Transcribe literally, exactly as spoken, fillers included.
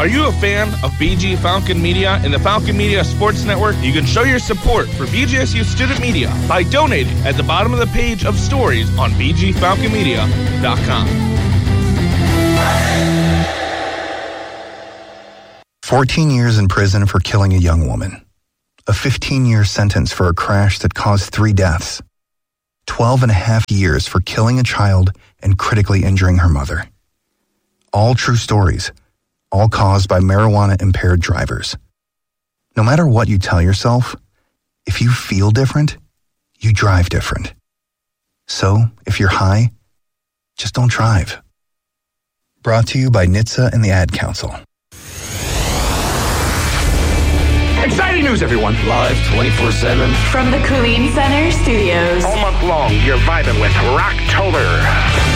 Are you a fan of B G Falcon Media and the Falcon Media Sports Network? You can show your support for B G S U Student Media by donating at the bottom of the page of stories on b g falcon media dot com. fourteen years in prison for killing a young woman. A fifteen-year sentence for a crash that caused three deaths. twelve and a half years for killing a child and critically injuring her mother. All true stories, all caused by marijuana-impaired drivers. No matter what you tell yourself, if you feel different, you drive different. So, if you're high, just don't drive. Brought to you by N H T S A and the Ad Council. Exciting news, everyone. Live twenty-four seven. From the Colleen Center Studios. All month long, you're vibing with Rocktober.